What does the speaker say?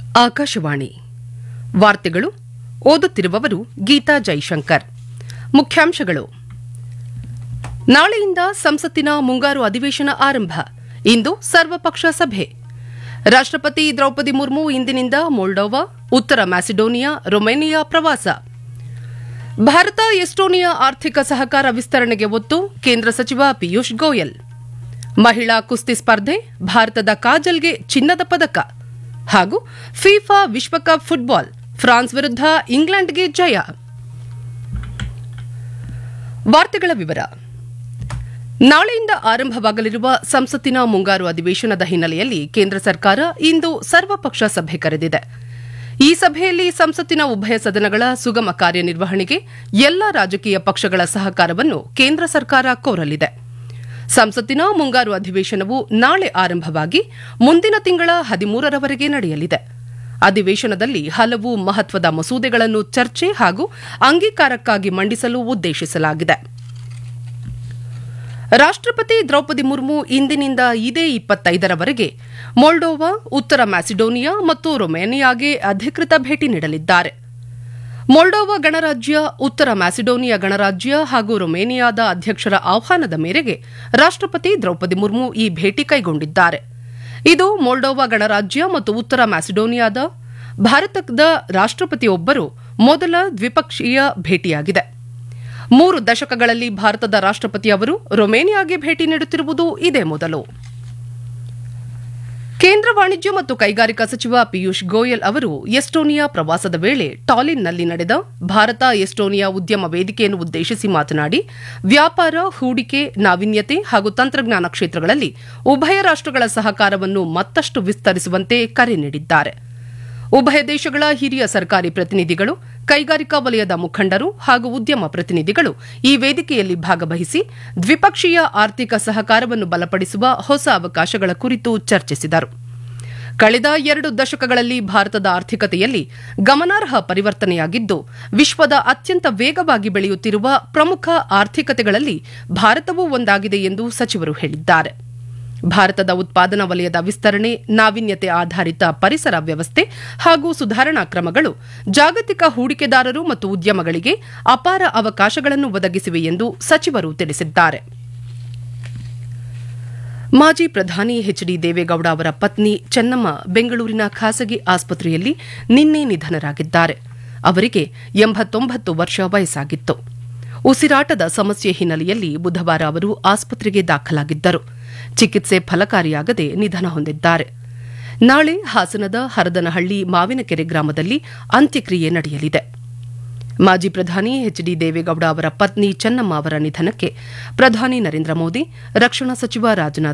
ಆಕಾಶವಾಣಿ ವಾರ್ತೆಗಳು ಓದುತ್ತಿರುವವರು ಗೀತಾ ಜೈಶಂಕರ್. ಮುಖ್ಯಾಂಶಗಳು. ನಾಳೆಯಿಂದ ಸಂಸತ್ತಿನ ಮುಂಗಾರು ಅಧಿವೇಶನ ಆರಂಭ. ಇಂದು ಸರ್ವಪಕ್ಷ ಸಭೆ. ರಾಷ್ಟ್ರಪತಿ ದ್ರೌಪದಿ ಮುರ್ಮು ಇಂದಿನಿಂದ ಮೊಲ್ಡೋವಾ, ಉತ್ತರ ಮ್ಯಾಸಿಡೋನಿಯಾ, ರೊಮೇನಿಯಾ ಪ್ರವಾಸ. ಭಾರತ ಎಸ್ಟೋನಿಯಾ ಆರ್ಥಿಕ ಸಹಕಾರ ವಿಸ್ತರಣೆಗೆ ಒತ್ತು. ಕೇಂದ್ರ ಸಚಿವ ಪಿಯೂಷ್ ಗೋಯಲ್. ಮಹಿಳಾ ಕುಸ್ತಿ ಸ್ಪರ್ಧೆ, ಭಾರತದ ಕಾಜಲ್ಗೆ ಚಿನ್ನದ ಪದಕ. ಹಾಗೂ ಫಿಫಾ ವಿಶ್ವಕಪ್ ಫುಟ್ಬಾಲ್, ಫ್ರಾನ್ಸ್ ವಿರುದ್ಧ ಇಂಗ್ಲೆಂಡ್ಗೆ ಜಯ. ವಾರ್ತೆಗಳ ವಿವರ. ನಾಳೆಯಿಂದ ಆರಂಭವಾಗಲಿರುವ ಸಂಸತ್ತಿನ ಮುಂಗಾರು ಅಧಿವೇಶನದ ಹಿನ್ನೆಲೆಯಲ್ಲಿ ಕೇಂದ್ರ ಸರ್ಕಾರ ಇಂದು ಸರ್ವಪಕ್ಷ ಸಭೆ ಕರೆದಿದೆ. ಈ ಸಭೆಯಲ್ಲಿ ಸಂಸತ್ತಿನ ಉಭಯ ಸದನಗಳ ಸುಗಮ ಕಾರ್ಯನಿರ್ವಹಣೆಗೆ ಎಲ್ಲ ರಾಜಕೀಯ ಪಕ್ಷಗಳ ಸಹಕಾರವನ್ನು ಕೇಂದ್ರ ಸರ್ಕಾರ ಕೋರಲಿದೆ. ಸಂಸತ್ತಿನ ಮುಂಗಾರು ಅಧಿವೇಶನವು ನಾಳೆ ಆರಂಭವಾಗಿ ಮುಂದಿನ ತಿಂಗಳ 13ರವರೆಗೆ ನಡೆಯಲಿದೆ. ಅಧಿವೇಶನದಲ್ಲಿ ಹಲವು ಮಹತ್ವದ ಮಸೂದೆಗಳನ್ನು ಚರ್ಚೆ ಹಾಗೂ ಅಂಗೀಕಾರಕ್ಕಾಗಿ ಮಂಡಿಸಲು ಉದ್ದೇಶಿಸಲಾಗಿದೆ. ರಾಷ್ಟ್ರಪತಿ ದ್ರೌಪದಿ ಮುರ್ಮು ಇಂದಿನಿಂದ ಇದೇ 25ರವರೆಗೆ ಮೊಲ್ಡೋವಾ, ಉತ್ತರ ಮ್ಯಾಸಿಡೋನಿಯಾ ಮತ್ತು ರೊಮೇನಿಯಾಗೆ ಅಧಿಕೃತ ಭೇಟಿ ನೀಡಲಿದ್ದಾರೆ. ಮೊಲ್ಡೋವಾ ಗಣರಾಜ್ಯ, ಉತ್ತರ ಮ್ಯಾಸಿಡೋನಿಯಾ ಗಣರಾಜ್ಯ ಹಾಗೂ ರೊಮೇನಿಯಾದ ಅಧ್ಯಕ್ಷರ ಆಹ್ವಾನದ ಮೇರೆಗೆ ರಾಷ್ಟ್ರಪತಿ ದ್ರೌಪದಿ ಮುರ್ಮು ಈ ಭೇಟಿ ಕೈಗೊಂಡಿದ್ದಾರೆ. ಇದು ಮೊಲ್ಡೋವಾ ಗಣರಾಜ್ಯ ಮತ್ತು ಉತ್ತರ ಮ್ಯಾಸಿಡೋನಿಯಾದ ಭಾರತದ ರಾಷ್ಟ್ರಪತಿಯೊಬ್ಬರು ಮೊದಲ ದ್ವಿಪಕ್ಷೀಯ ಭೇಟಿಯಾಗಿದೆ. 3 ದಶಕಗಳಲ್ಲಿ ಭಾರತದ ರಾಷ್ಟ್ರಪತಿ ಅವರು ರೊಮೇನಿಯಾಗೆ ಭೇಟಿ ನೀಡುತ್ತಿರುವುದು ಇದೇ ಮೊದಲು. ಕೇಂದ್ರ ವಾಣಿಜ್ಯ ಮತ್ತು ಕೈಗಾರಿಕಾ ಸಚಿವ ಪಿಯೂಷ್ ಗೋಯಲ್ ಅವರು ಎಸ್ಟೋನಿಯಾ ಪ್ರವಾಸದ ವೇಳೆ ಟಾಲಿನ್ನಲ್ಲಿ ನಡೆದ ಭಾರತ ಎಸ್ಟೋನಿಯಾ ಉದ್ಯಮ ವೇದಿಕೆಯನ್ನು ಉದ್ದೇಶಿಸಿ ಮಾತನಾಡಿ, ವ್ಯಾಪಾರ, ಹೂಡಿಕೆ, ನಾವೀನ್ಯತೆ ಹಾಗೂ ತಂತ್ರಜ್ಞಾನ ಕ್ಷೇತ್ರಗಳಲ್ಲಿ ಉಭಯ ರಾಷ್ಟಗಳ ಸಹಕಾರವನ್ನು ಮತ್ತಷ್ಟು ವಿಸ್ತರಿಸುವಂತೆ ಕರೆ ನೀಡಿದ್ದಾರೆ. ಉಭಯ ದೇಶಗಳ ಹಿರಿಯ ಸರ್ಕಾರಿ ಪ್ರತಿನಿಧಿಗಳು, ಕೈಗಾರಿಕಾ ವಲಯದ ಮುಖಂಡರು ಹಾಗೂ ಉದ್ಯಮ ಪ್ರತಿನಿಧಿಗಳು ಈ ವೇದಿಕೆಯಲ್ಲಿ ಭಾಗವಹಿಸಿ ದ್ವಿಪಕ್ಷೀಯ ಆರ್ಥಿಕ ಸಹಕಾರವನ್ನು ಬಲಪಡಿಸುವ ಹೊಸ ಅವಕಾಶಗಳ ಕುರಿತು ಚರ್ಚಿಸಿದರು. ಕಳೆದ 2 ದಶಕಗಳಲ್ಲಿ ಭಾರತದ ಆರ್ಥಿಕತೆಯಲ್ಲಿ ಗಮನಾರ್ಹ ಪರಿವರ್ತನೆಯಾಗಿದ್ದು, ವಿಶ್ವದ ಅತ್ಯಂತ ವೇಗವಾಗಿ ಬೆಳೆಯುತ್ತಿರುವ ಪ್ರಮುಖ ಆರ್ಥಿಕತೆಗಳಲ್ಲಿ ಭಾರತವೂ ಒಂದಾಗಿದೆ ಎಂದು ಸಚಿವರು ಹೇಳಿದ್ದಾರೆ. ಭಾರತದ ಉತ್ಪಾದನಾ ವಲಯದ ವಿಸ್ತರಣೆ, ನಾವೀನ್ಯತೆ ಆಧಾರಿತ ಪರಿಸರ ವ್ಯವಸ್ಥೆ ಹಾಗೂ ಸುಧಾರಣಾ ಕ್ರಮಗಳು ಜಾಗತಿಕ ಹೂಡಿಕೆದಾರರು ಮತ್ತು ಉದ್ಯಮಗಳಿಗೆ ಅಪಾರ ಅವಕಾಶಗಳನ್ನು ಒದಗಿಸಿವೆ ಎಂದು ಸಚಿವರು ತಿಳಿಸಿದ್ದಾರೆ. ಮಾಜಿ ಪ್ರಧಾನಿ ಎಚ್ಡಿ ದೇವೇಗೌಡ ಅವರ ಪತ್ನಿ ಚೆನ್ನಮ್ಮ ಬೆಂಗಳೂರಿನ ಖಾಸಗಿ ಆಸ್ಪತ್ರೆಯಲ್ಲಿ ನಿನ್ನೆ ನಿಧನರಾಗಿದ್ದಾರೆ. ಅವರಿಗೆ 89 ವರ್ಷ ವಯಸ್ಸಾಗಿತ್ತು. ಉಸಿರಾಟದ ಸಮಸ್ಯೆ ಹಿನ್ನೆಲೆಯಲ್ಲಿ ಬುಧವಾರ ಅವರು ಆಸ್ಪತ್ರೆಗೆ ದಾಖಲಾಗಿದ್ದರು. ಚಿಕಿತ್ಸೆ ಫಲಕಾರಿಯಾಗದೆ ನಿಧನ ಹೊಂದಿದ್ದಾರೆ. ನಾಳೆ ಹಾಸನದ ಹರದನಹಳ್ಳಿ ಮಾವಿನಕೆರೆ ಗ್ರಾಮದಲ್ಲಿ ಅಂತ್ಯಕ್ರಿಯೆ ನಡೆಯಲಿದೆ. ಮಾಜಿ ಪ್ರಧಾನಿ ಎಚ್ಡಿ ದೇವೇಗೌಡ ಅವರ ಪತ್ನಿ ಚೆನ್ನಮ್ಮ ಅವರ ನಿಧನಕ್ಕೆ ಪ್ರಧಾನಿ ನರೇಂದ್ರ ಮೋದಿ, ರಕ್ಷಣಾ ಸಚಿವ ರಾಜನಾಥ್